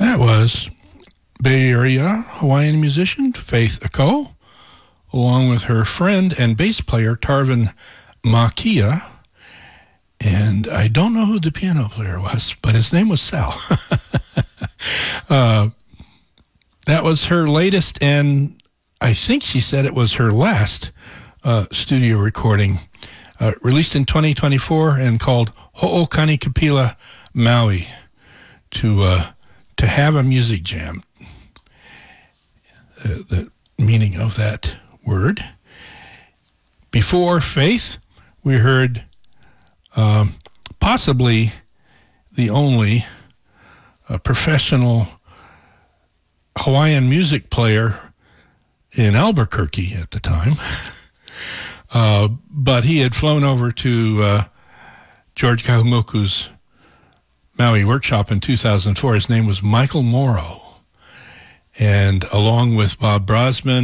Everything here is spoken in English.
That was Bay Area Hawaiian musician Faith Ako, along with her friend and bass player Tarvin Makia. And I don't know who the piano player was, but his name was Sal. That was her latest, and I think she said it was her last studio recording, released in 2024 and called Ho'okani Kapila Maui, to have a music jam. The meaning of that word. Before Faith, we heard possibly the only professional Hawaiian music player in Albuquerque at the time. But he had flown over to George Kahumoku's Maui workshop in 2004. His name was Michael Morrow. And along with Bob Brosman